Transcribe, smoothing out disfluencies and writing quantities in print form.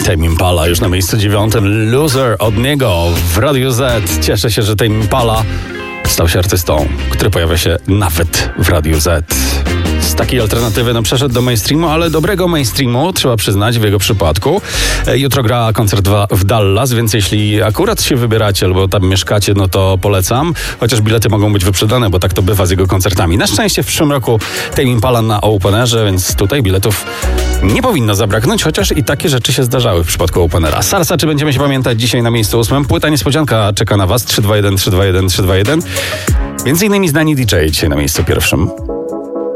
Tame Impala już na miejscu 9. Loser od niego w Radiu Z. Cieszę się, że Tame Impala stał się artystą, który pojawia się nawet w Radiu Z. Z takiej alternatywy przeszedł do mainstreamu, ale dobrego mainstreamu, trzeba przyznać w jego przypadku. Jutro gra koncert w Dallas, więc jeśli akurat się wybieracie albo tam mieszkacie, no to polecam. Chociaż bilety mogą być wyprzedane, bo tak to bywa z jego koncertami. Na szczęście w przyszłym roku Tame Impala na Openerze, więc tutaj biletów nie powinno zabraknąć, chociaż i takie rzeczy się zdarzały w przypadku Openera. Salsa, czy będziemy się pamiętać dzisiaj na miejscu 8? Płyta niespodzianka czeka na Was. 321, 321, 321. Między innymi znani DJ dzisiaj na miejscu 1.